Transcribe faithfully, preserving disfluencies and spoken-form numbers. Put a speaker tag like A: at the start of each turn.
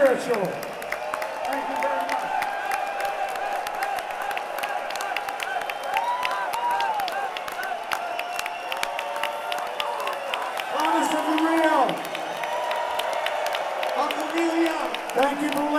A: spiritual. Thank you very much. Honest and real. Uncle Nelia. Thank you for